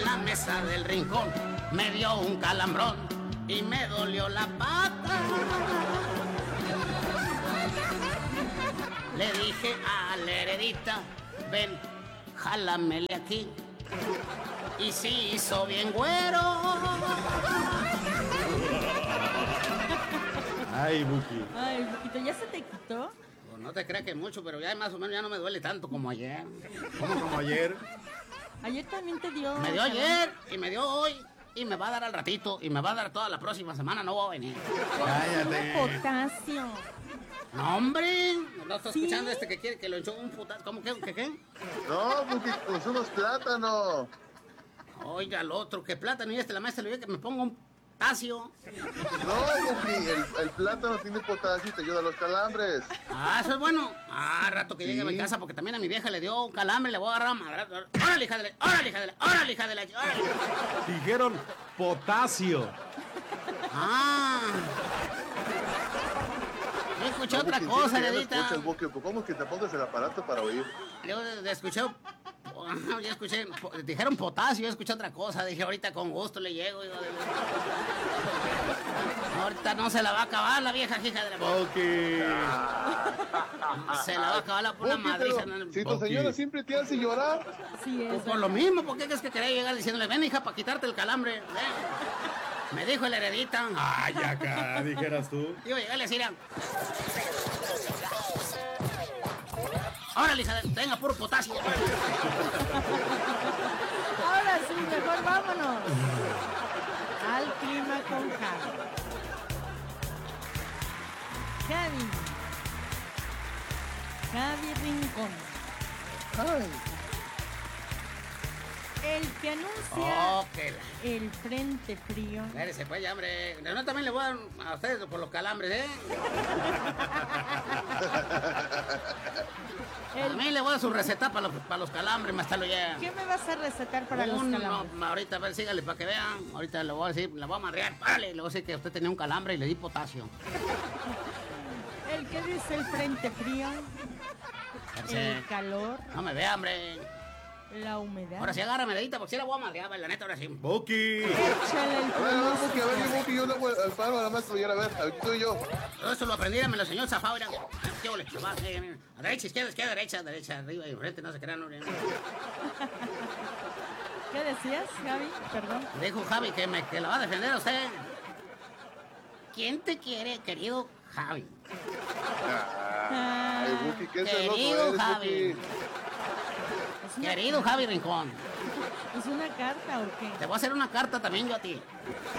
la mesa del rincón, me dio un calambrón y me dolió la pata. Le dije a la Heredita, ven, jálamele aquí. Y sí hizo bien güero. Ay, Buki. Ay, Buquito, ¿ya se te quitó? Pues no te creas que mucho, pero ya más o menos ya no me duele tanto como ayer. ¿Cómo como ayer? Ayer también te dio. Me dio ayer y me dio hoy y me va a dar al ratito y me va a dar toda la próxima semana, no voy a venir. Cállate. Potasio. No, hombre, no estoy ¿Sí? escuchando que quiere que lo echó un putazo. ¿Cómo que qué? No, porque con unos plátanos. Oiga, el otro, que plátano y la maestra le dijo que me ponga un potasio. No, porque el plátano tiene potasio y te ayuda a los calambres. Ah, eso es bueno. Ah, rato que llegue a mi casa, porque también a mi vieja le dio un calambre, le voy a agarrar a madrazos. ¡Órale, hija de la! ¡Órale, hija de la! ¡Órale, hija de la! ¡Órale! Dijeron potasio. Ah. Yo escuché otra cosa, Heredita. ¿Cómo que te pongas el aparato para oír? Yo escuché, ya escuché, dijeron potasio, yo escuché otra cosa, dije ahorita con gusto le llego. Ahorita no se la va a acabar la vieja hija de la... Buki. Se la va a acabar la pura madriza. Si tu señora siempre te hace llorar. Sí, Pues es. por lo mismo, ¿por qué es que quería llegar diciéndole, ven hija, para quitarte el calambre? Ven. Me dijo el Heredita. Ay, acá, dijeras tú. Digo, llegarle así, era... Órale, hija de... Tenga puro potasio. Ahora sí, mejor vámonos al clima con Javi. Javi Rincón. Ay. El que anuncia Oh, que la... el frente frío. Espérese, pues ya, hombre. Yo también le voy a dar a ustedes por los calambres, ¿eh? A mí le voy a dar su receta para los calambres, más tarde ya. ¿Qué me vas a recetar para los calambres? No, ahorita, a ver, sígale para que vean. Ahorita le voy a decir, le voy a amarrear. Vale, le voy a decir que usted tenía un calambre y le di potasio. El que dice el frente frío, el calor, No me vea, hombre. la humedad. Ahora sí, agárrame, Heredita, porque sí la voy a amarrear, la neta, ahora sí. Buki. Échale el A ver, pronóstico. Buki, yo le voy al paro a la maestra y a ver, tú y yo. Todo eso lo aprendí, me lo enseñó el Zafao, mira. ¿Qué ole? A derecha, izquierda, derecha, arriba y enfrente, no se crean. No. ¿Qué decías, Javi? Perdón. Dijo Javi que la va a defender a usted. ¿Quién te quiere, querido Javi? Ay, Buki, qué celoso Querido eres, Javi. Buki. ¿Es una, Querido Javi Rincón, ¿Es una carta o qué? te voy a hacer una carta también yo a ti.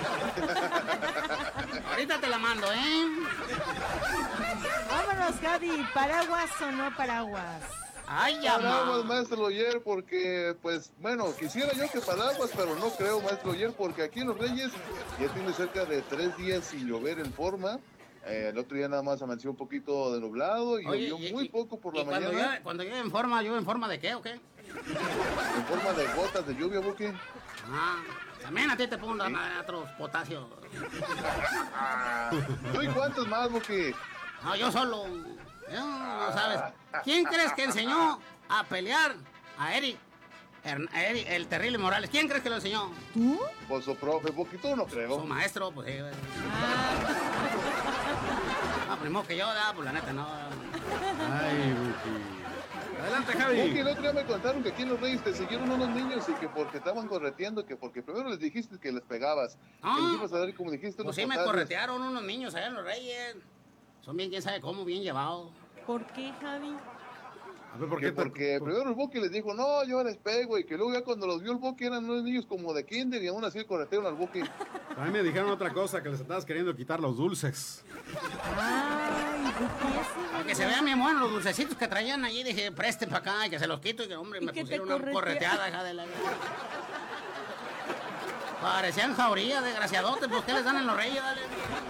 Ahorita te la mando, ¿eh? Vámonos, Javi. ¿Paraguas o no paraguas? Ay, ya, Paraguas, maestro Loyer, porque, pues, bueno, quisiera yo que paraguas, pero no creo, maestro Loyer, porque aquí en Los Reyes ya tiene cerca de 3 días sin llover en forma. El otro día nada más amaneció un poquito de nublado y Oye, llovió muy poco por la cuando mañana. cuando llueve en forma de qué o qué? En forma de gotas de lluvia, Buki. Ah, también a ti te pongo otros potasios. ¿Tú y cuántos más, Buki? No, yo solo. No sabes. ¿Quién crees que enseñó a pelear a Eric? El terrible Morales. ¿Quién crees que lo enseñó? ¿Tú? Pues su profe, Buki, tú no Su creo. maestro, pues sí. Ah, No, primero que yo, pues la neta, no. Ay, Buki. Adelante, Buki, Javi. el otro día me contaron que aquí en Los Reyes te siguieron unos niños y que porque estaban correteando, que porque primero les dijiste que les pegabas. Ah. Que les ibas a dar, como dijiste, Pues unos sí, me potazos. corretearon unos niños allá en Los Reyes. Son bien, quién sabe cómo, bien llevados. ¿por qué, Javi? A ver, ¿por Que qué? porque primero el Buki les dijo, no, yo les pego, y que luego ya cuando los vio el Buki eran unos niños como de kinder y aún así corretearon al Buki. A mí me dijeron otra cosa, que les estabas queriendo quitar los dulces. Ay, ¿por qué así? Para que se vean bien buenos los dulcecitos que traían allí, dije, presten para acá y que se los quito y que, hombre, Y me que te pusieron una corretea. correteada, hija de la... Parecían jaurías, desgraciadotes, pues, ¿qué les dan en Los Reyes, dale?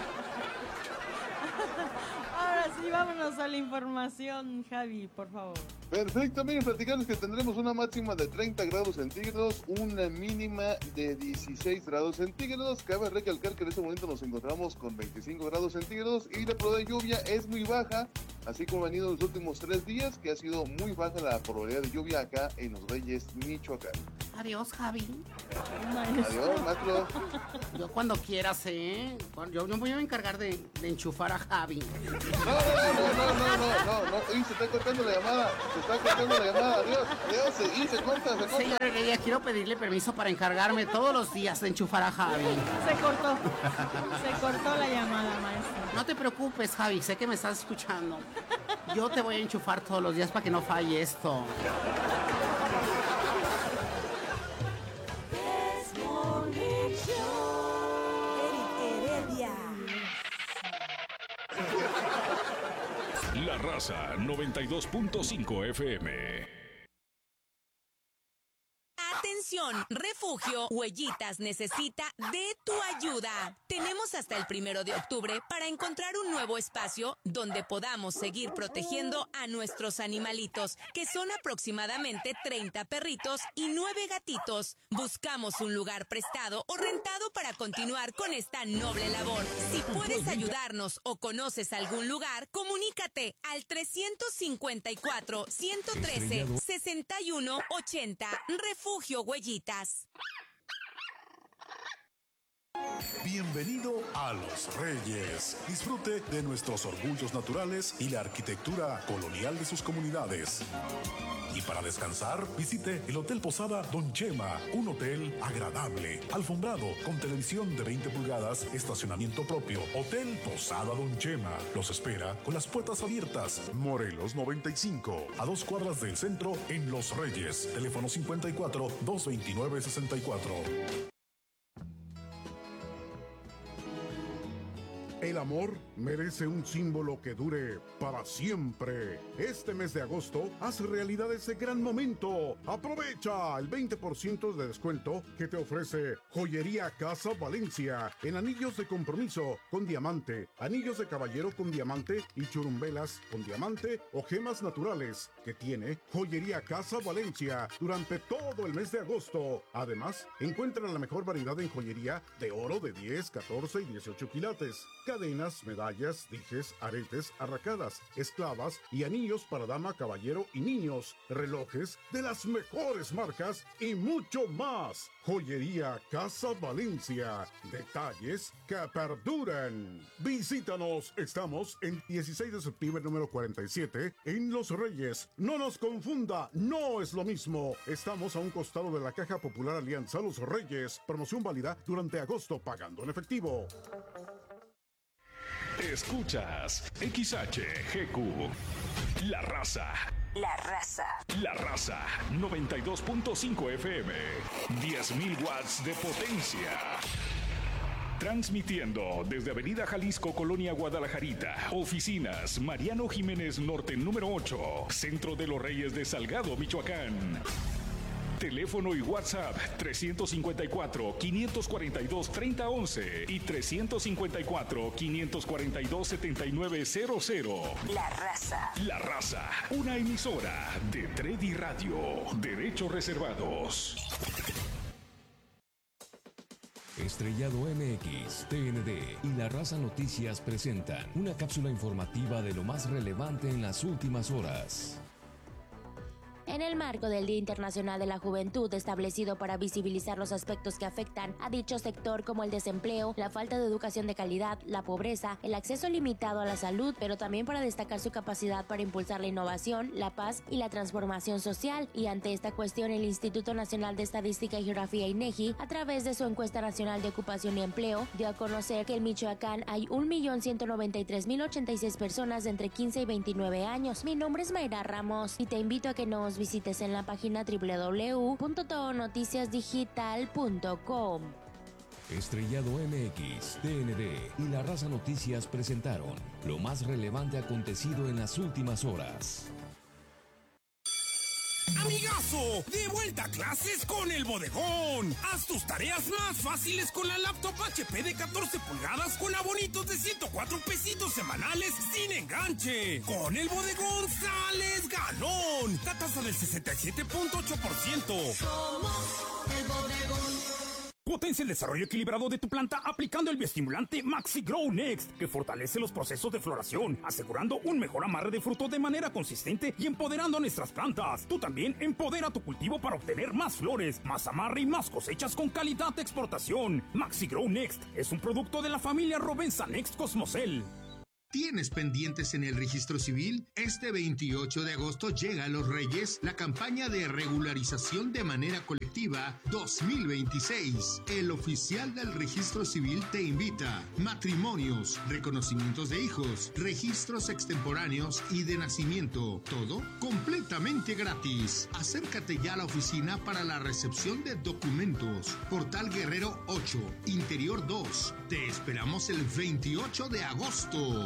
Ahora sí, vámonos a la información, Javi, por favor. Perfecto, miren, platicarles que tendremos una máxima de 30 grados centígrados, una mínima de 16 grados centígrados. Cabe recalcar que en este momento nos encontramos con 25 grados centígrados y la probabilidad de lluvia es muy baja, así como ha venido los últimos 3 días, que ha sido muy baja la probabilidad de lluvia acá en Los Reyes, Michoacán. Adiós, Javi. Adiós, maestro. Yo cuando quieras, yo me voy a encargar de enchufar a Javi. No. Y se está cortando la llamada. Adiós. Y se corta. Señor Heredia, quiero pedirle permiso para encargarme todos los días de enchufar a Javi. Se cortó la llamada, maestro. No te preocupes, Javi, sé que me estás escuchando. Yo te voy a enchufar todos los días para que no falle esto. La Raza 92.5 FM. Atención, Refugio Huellitas necesita de tu ayuda. Tenemos hasta el 1 de octubre para encontrar un nuevo espacio donde podamos seguir protegiendo a nuestros animalitos, que son aproximadamente 30 perritos y 9 gatitos. Buscamos un lugar prestado o rentado para continuar con esta noble labor. Si puedes ayudarnos o conoces algún lugar, comunícate al 354-113-6180. Refugio Huellitas. Bienvenido a Los Reyes. Disfrute de nuestros orgullos naturales y la arquitectura colonial de sus comunidades. Y para descansar, visite el Hotel Posada Don Chema, un hotel agradable, alfombrado, con televisión de 20 pulgadas, estacionamiento propio. Hotel Posada Don Chema los espera con las puertas abiertas. Morelos 95, a 2 cuadras del centro en Los Reyes. Teléfono 54-229-64. El amor merece un símbolo que dure para siempre. Este mes de agosto, haz realidad ese gran momento. Aprovecha el 20% de descuento que te ofrece Joyería Casa Valencia en anillos de compromiso con diamante, anillos de caballero con diamante y churumbelas con diamante o gemas naturales que tiene Joyería Casa Valencia durante todo el mes de agosto. Además, encuentra la mejor variedad en joyería de oro de 10, 14 y 18 quilates. Cadenas, medallas, dijes, aretes, arracadas, esclavas y anillos para dama, caballero y niños, relojes de las mejores marcas y mucho más. Joyería Casa Valencia. Detalles que perduran. Visítanos. Estamos en 16 de septiembre número 47 en Los Reyes. No nos confunda, no es lo mismo. Estamos a un costado de la Caja Popular Alianza Los Reyes. Promoción válida durante agosto pagando en efectivo. Escuchas XHGQ, La Raza. La Raza. La Raza 92.5 FM. 10.000 watts de potencia. Transmitiendo desde Avenida Jalisco, Colonia Guadalajarita. Oficinas Mariano Jiménez Norte número 8. Centro de los Reyes de Salgado, Michoacán. Teléfono y WhatsApp 354-542-3011 y 354-542-7900. La Raza. La Raza, una emisora de Tredi Radio. Derechos reservados. Estrellado MX, TND y La Raza Noticias presentan una cápsula informativa de lo más relevante en las últimas horas. En el marco del Día Internacional de la Juventud, establecido para visibilizar los aspectos que afectan a dicho sector como el desempleo, la falta de educación de calidad, la pobreza, el acceso limitado a la salud, pero también para destacar su capacidad para impulsar la innovación, la paz y la transformación social. Y ante esta cuestión, el Instituto Nacional de Estadística y Geografía INEGI, a través de su encuesta nacional de ocupación y empleo, dio a conocer que en Michoacán hay 1.193.086 personas de entre 15 y 29 años. Mi nombre es Mayra Ramos y te invito a que nos visites en la página www.todonoticiasdigital.com. Estrellado MX, TND y La Raza Noticias presentaron lo más relevante acontecido en las últimas horas. ¡Amigazo! ¡De vuelta a clases con el Bodegón! Haz tus tareas más fáciles con la laptop HP de 14 pulgadas con abonitos de 104 pesitos semanales sin enganche. Con el Bodegón sales ganón. La tasa del 67.8%. Somos el Bodegón. Potencia Potencia el desarrollo equilibrado de tu planta aplicando el bioestimulante Maxi Grow Next, que fortalece los procesos de floración, asegurando un mejor amarre de fruto de manera consistente y empoderando a nuestras plantas. Tú también empodera tu cultivo para obtener más flores, más amarre y más cosechas con calidad de exportación. Maxi Grow Next es un producto de la familia Rovensa Next Cosmocel. ¿Tienes pendientes en el registro civil? Este 28 de agosto llega a Los Reyes la campaña de regularización de manera colectiva 2026. El oficial del registro civil te invita. Matrimonios, reconocimientos de hijos, registros extemporáneos y de nacimiento. Todo completamente gratis. Acércate ya a la oficina para la recepción de documentos. Portal Guerrero 8, Interior 2. Te esperamos el 28 de agosto.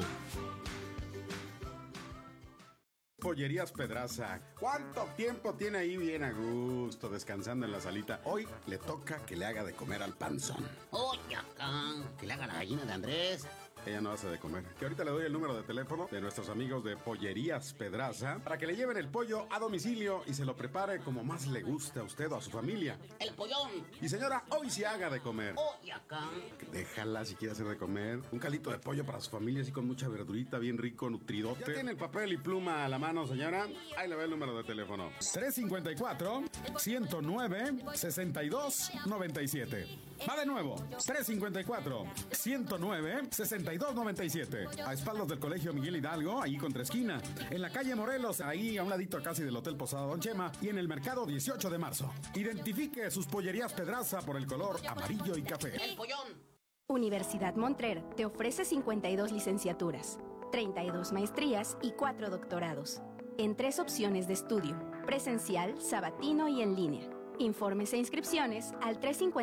Pollerías Pedraza. ¿Cuánto tiempo tiene ahí bien a gusto descansando en la salita? Hoy le toca que le haga de comer al panzón. Oye, acá, que le haga la gallina de Andrés. Ella no hace de comer. Que ahorita le doy el número de teléfono de nuestros amigos de Pollerías Pedraza para que le lleven el pollo a domicilio y se lo prepare como más le guste a usted o a su familia. El pollón. Y señora, hoy sí haga de comer. Oye, acá. Déjala si quiere hacer de comer. Un caldito de pollo para su familia, así con mucha verdurita, bien rico, nutridote. ¿Ya tiene el papel y pluma a la mano, señora? Ahí le va el número de teléfono. 354-109-6297. Va de nuevo. 354-109-6297. A espaldas del Colegio Miguel Hidalgo, ahí contra esquina. En la calle Morelos, ahí a un ladito casi del Hotel Posada Don Chema. Y en el mercado 18 de marzo. Identifique sus Pollerías Pedraza por el color amarillo y café. El pollón. Universidad Montrer te ofrece 52 licenciaturas, 32 maestrías y 4 doctorados. En 3 opciones de estudio: presencial, sabatino y en línea. Informes e inscripciones al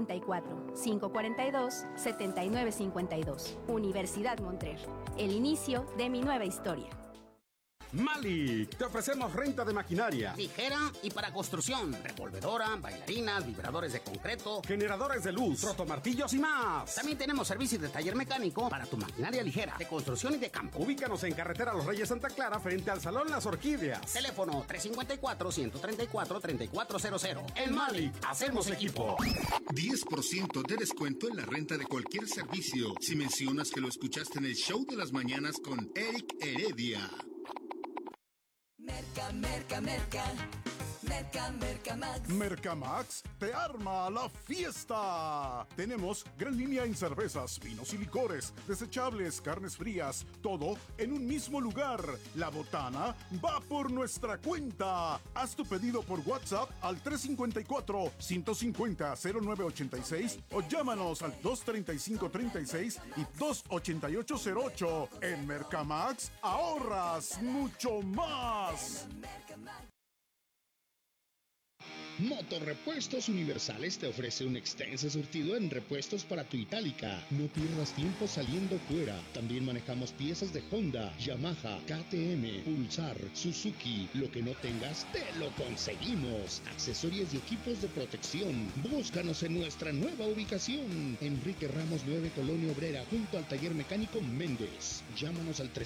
354-542-7952. Universidad Montrer. El inicio de mi nueva historia. Malik, te ofrecemos renta de maquinaria, tijera y para construcción, revolvedora, bailarinas, vibradores de concreto, generadores de luz, rotomartillos y más. También tenemos servicios de taller mecánico para tu maquinaria ligera, de construcción y de campo. Ubícanos en carretera Los Reyes Santa Clara frente al Salón Las Orquídeas. Teléfono 354-134-3400. En Malik, hacemos equipo. 10% de descuento en la renta de cualquier servicio si mencionas que lo escuchaste en el show de las mañanas con Eric Heredia. Mercamax. Mercamax te arma la fiesta. Tenemos gran línea en cervezas, vinos y licores, desechables, carnes frías, todo en un mismo lugar. La botana va por nuestra cuenta. Haz tu pedido por WhatsApp al 354-150-0986 o llámanos al 235-36 y 288-08. En Mercamax ahorras mucho más. Motorrepuestos Universales te ofrece un extenso surtido en repuestos para tu Itálica. No pierdas tiempo saliendo fuera. También manejamos piezas de Honda, Yamaha, KTM, Pulsar, Suzuki. Lo que no tengas, te lo conseguimos. Accesorios y equipos de protección. Búscanos en nuestra nueva ubicación. Enrique Ramos 9, Colonia Obrera, junto al Taller Mecánico Méndez. Llámanos al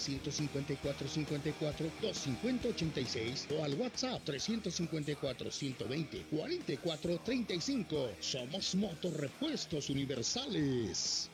354-54-250-86 o al WhatsApp 354-120-4435. Somos Motorrepuestos Universales.